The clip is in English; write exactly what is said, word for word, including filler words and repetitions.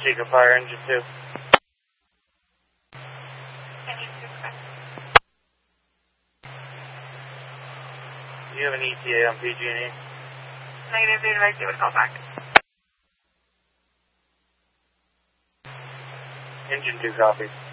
Chico Fire, engine two. Do you have an E T A on P G and E? Negative, the advice you would call back. Engine two copies.